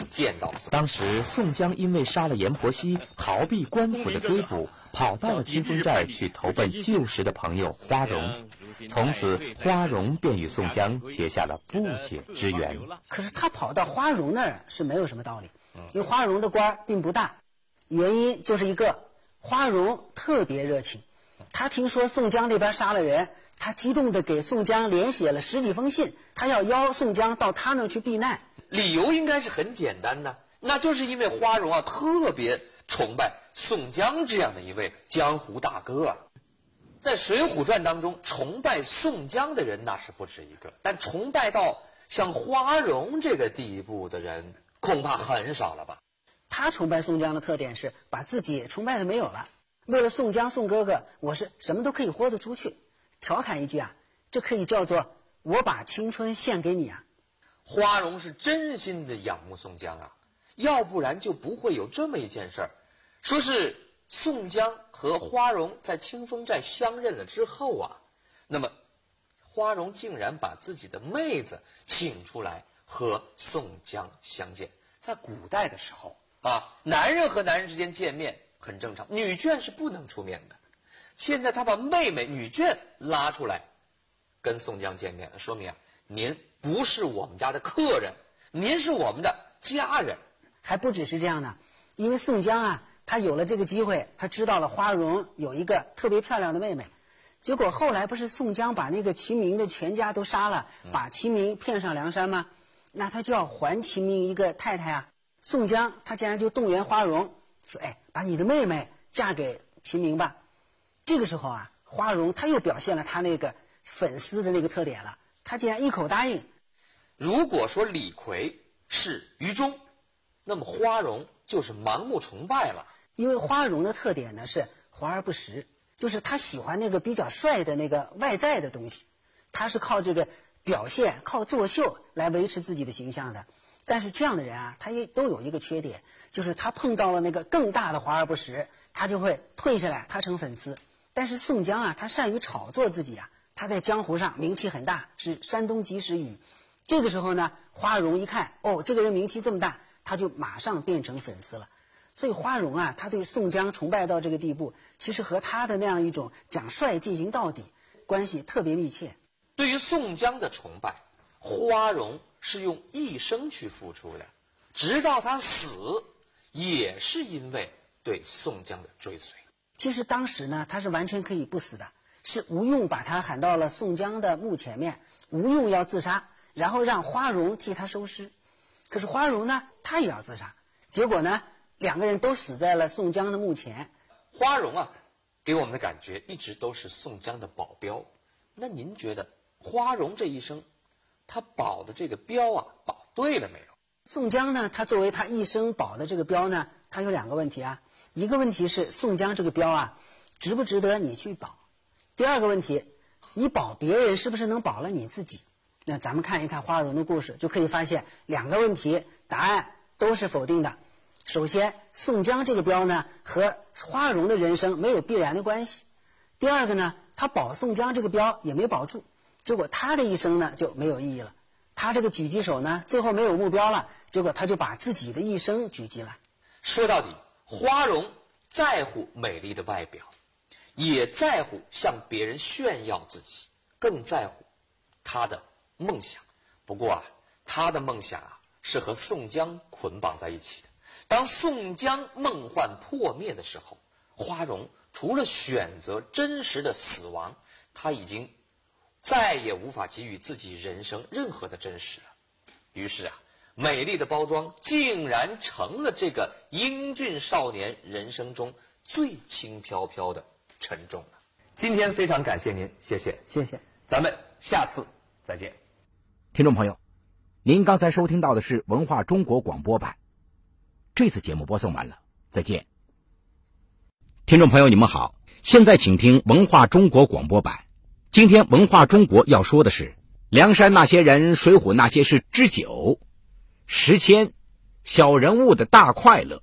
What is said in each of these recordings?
见到。 当时宋江因为杀了阎婆惜，逃避官府的追捕，跑到了清风寨去投奔旧时的朋友花荣。从此花荣便与宋江结下了不解之缘。 可是他跑到花荣那儿是没有什么道理，因为花荣的官并不大，原因就是一个花荣特别热情，他听说宋江那边杀了人，他激动地给宋江连写了10几封信，他要邀宋江到他那儿去避难。 理由应该是很简单的，那就是因为花荣特别崇拜宋江这样的一位江湖大哥啊。在《水浒传》当中，崇拜宋江的人那是不止一个，但崇拜到像花荣这个地步的人恐怕很少了吧。 他崇拜宋江的特点是把自己崇拜的没有了，为了宋江宋哥哥，我是什么都可以豁得出去。调侃一句这可以叫做我把青春献给你啊。 花荣是真心的仰慕宋江要不然就不会有这么一件事儿，说是宋江和花荣在清风寨相认了之后那么花荣竟然把自己的妹子请出来和宋江相见。在古代的时候男人和男人之间见面很正常，女眷是不能出面的。现在他把妹妹女眷拉出来跟宋江见面，说明您不是我们家的客人，您是我们的家人。 还不只是这样呢，因为宋江他有了这个机会，他知道了花荣有一个特别漂亮的妹妹，结果后来不是宋江把那个齐明的全家都杀了，把齐明骗上梁山吗？那他就要还齐明一个太太宋江他竟然就动员花荣说把你的妹妹嫁给齐明吧。这个时候花荣他又表现了他那个粉丝的那个特点了，他竟然一口答应。 如果说李逵是愚忠，那么花荣就是盲目崇拜了。 因为花荣的特点呢是华而不实，就是他喜欢那个比较帅的那个外在的东西，他是靠这个表现靠作秀来维持自己的形象的。但是这样的人他也都有一个缺点，就是他碰到了那个更大的华而不实，他就会退下来，他成粉丝。但是宋江他善于炒作自己他在江湖上名气很大，是山东及时雨。这个时候呢，花荣一看这个人名气这么大，他就马上变成粉丝了。所以花荣他对宋江崇拜到这个地步，其实和他的那样一种讲帅进行到底关系特别密切。 对于宋江的崇拜，花荣是用一生去付出的，直到他死也是因为对宋江的追随。 其实当时呢，他是完全可以不死的，是吴用把他喊到了宋江的墓前面，吴用要自杀，然后让花荣替他收尸。可是花荣呢，他也要自杀，结果呢2个人都死在了宋江的墓前。 花荣给我们的感觉一直都是宋江的保镖。那您觉得花荣这一生他保的这个镖保对了没有？ 宋江呢，他作为他一生保的这个镖呢，他有2个问题一个问题是宋江这个镖值不值得你去保？第2个问题，你保别人是不是能保了你自己？那咱们看一看花荣的故事，就可以发现2个问题答案都是否定的。首先，宋江这个镖呢和花荣的人生没有必然的关系。第2个呢，他保宋江这个镖也没保住，结果他的一生呢就没有意义了。他这个狙击手呢，最后没有目标了，结果他就把自己的一生狙击了。 说到底，花荣在乎美丽的外表，也在乎向别人炫耀自己，更在乎他的梦想。不过他的梦想是和宋江捆绑在一起的。当宋江梦幻破灭的时候，花荣除了选择真实的死亡，他已经再也无法给予自己人生任何的真实了。于是美丽的包装竟然成了这个英俊少年人生中最轻飘飘的沉重了。今天非常感谢您，谢谢， 谢谢， 咱们下次再见。 听众朋友，您刚才收听到的是文化中国广播版，这次节目播送完了，再见。听众朋友你们好，现在请听文化中国广播版。今天文化中国要说的是梁山那些人，水浒那些事之9，时迁，小人物的大快乐。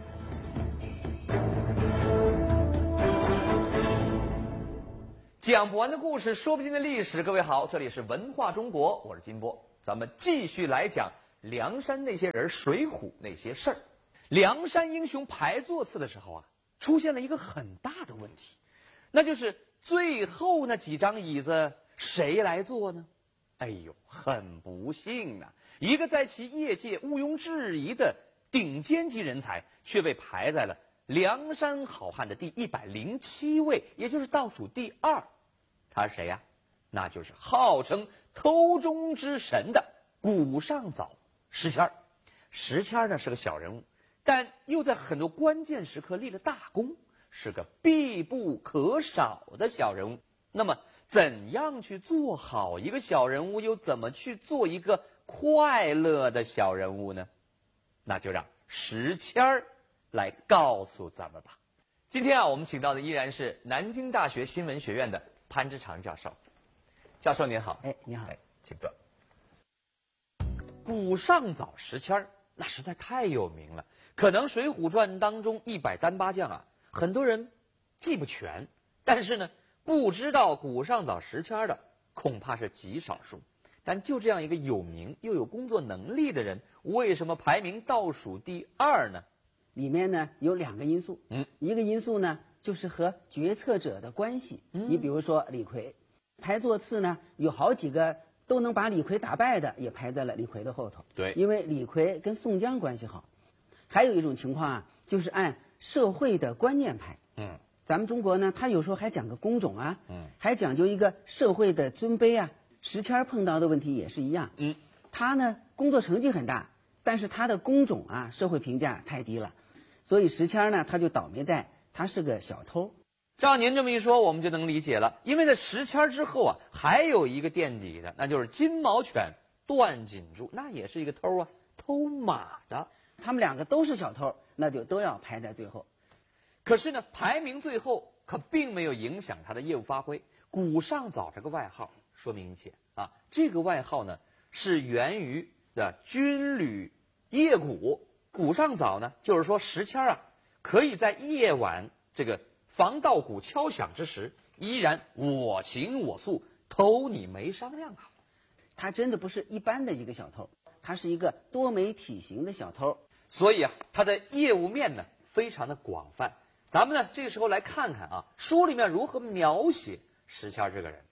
讲不完的故事，说不尽的历史。各位好，这里是文化中国，我是金波，咱们继续来讲梁山那些人，水浒那些事儿。梁山英雄排座次的时候啊，出现了一个很大的问题，那就是最后那几张椅子谁来坐呢？哎呦，很不幸啊，一个在其业界毋庸置疑的顶尖级人才，却被排在了梁山好汉的第107位，也就是倒数第2。他是谁呀？那就是号称偷钟之神的古上早石谦儿。石谦儿呢是个小人物，但又在很多关键时刻立了大功，是个必不可少的小人物。那么怎样去做好一个小人物，又怎么去做一个快乐的小人物呢？那就让石谦儿来告诉咱们吧。今天啊，我们请到的依然是南京大学新闻学院的潘之常教授。教授您好。 你好。 请坐。古上早石谦儿那实在太有名了，可能《水浒传》当中100单八将啊，很多人记不全，但是呢，不知道古上早石谦儿的恐怕是极少数。但就这样一个有名又有工作能力的人，为什么排名倒数第2呢？ 里面呢有2个因素，一个因素呢就是和决策者的关系，你比如说李逵，排座次呢有好几个都能把李逵打败的，也排在了李逵的后头。 对， 因为李逵跟宋江关系好。还有一种情况啊，就是按社会的观念排。咱们中国呢，他有时候还讲个工种啊，还讲究一个社会的尊卑啊。石谦儿碰到的问题也是一样，他呢工作成绩很大，但是他的工种啊社会评价太低了，所以石谦儿呢他就倒霉在他是个小偷。 照您这么一说，我们就能理解了。因为在石谦儿之后啊，还有一个垫底的，那就是金毛犬段锦柱，那也是一个偷啊，偷马的。 他们2个都是小偷，那就都要排在最后。 可是呢，排名最后可并没有影响他的业务发挥。古上早这个外号说明一切啊！这个外号呢是源于的军旅夜鼓。古上早呢，就是说石谦儿啊，可以在夜晚这个防盗鼓敲响之时，依然我行我素，偷你没商量啊！ 他真的不是一般的一个小偷，他是一个多媒体型的小偷。 所以啊，他的业务面呢非常的广泛。咱们呢这个时候来看看啊，书里面如何描写石谦儿这个人。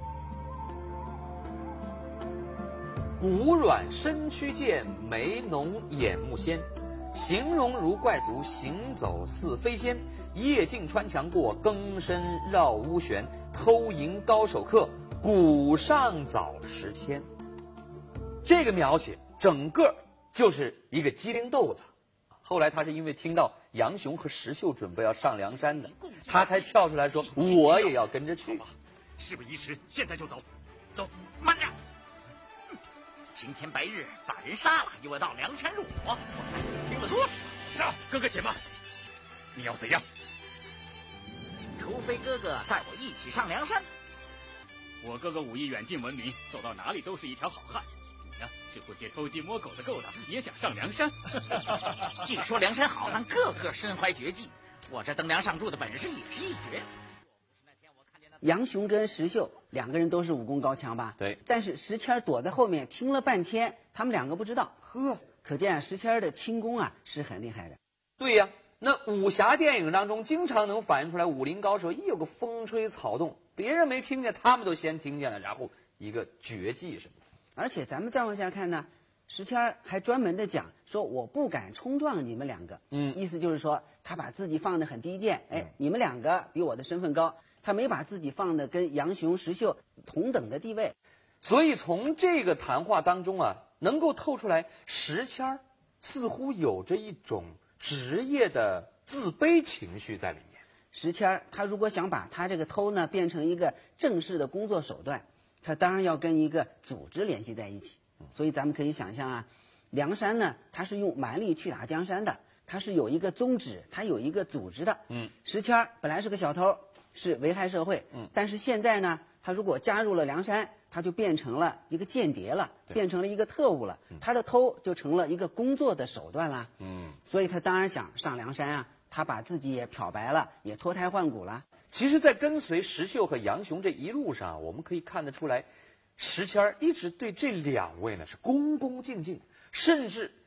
骨软身躯健，眉浓眼目鲜，形容如怪族，行走似飞仙。夜镜穿墙过，更深绕屋悬。偷营高手客，古上早石谦。这个描写整个就是一个机灵豆子。后来他是因为听到杨雄和石秀准备要上梁山的，他才跳出来说我也要跟着去。 事不宜迟，现在就走。走，慢着！青天白日把人杀了，又要到梁山入伙，我在此听了多少？杀！哥哥且慢，你要怎样？除非哥哥带我一起上梁山。我哥哥武艺远近闻名，走到哪里都是一条好汉。你呢，是不屑偷鸡摸狗的勾当，也想上梁山？据说梁山好汉个个身怀绝技，我这登梁上柱的本事也是一绝。 杨雄跟石秀2个人都是武功高强吧？ 对。 但是石谦儿躲在后面听了半天，他们2个不知道。可见石谦儿的轻功啊是很厉害的。 对呀，那武侠电影当中经常能反映出来，武林高手一有个风吹草动，别人没听见，他们都先听见了，然后一个绝技什么的。 而且咱们再往下看呢，石谦儿还专门的讲说，我不敢冲撞你们2个。意思就是说他把自己放得很低贱，你们2个比我的身份高。他没把自己放的跟杨雄、石秀同等的地位， 所以从这个谈话当中啊，能够透出来石谦儿似乎有着一种职业的自卑情绪在里面。 石谦儿他如果想把他这个偷呢变成一个正式的工作手段，他当然要跟一个组织联系在一起。所以咱们可以想象啊，梁山呢他是用蛮力去打江山的，他是有一个宗旨，他有一个组织的。石谦儿本来是个小偷，是危害社会，但是现在呢，他如果加入了梁山，他就变成了一个间谍了，变成了一个特务了，他的偷就成了一个工作的手段啦。所以他当然想上梁山啊，他把自己也漂白了，也脱胎换骨了。 其实，在跟随石秀和杨雄这一路上，我们可以看得出来，石谦儿一直对这2位呢是恭恭敬敬， 甚至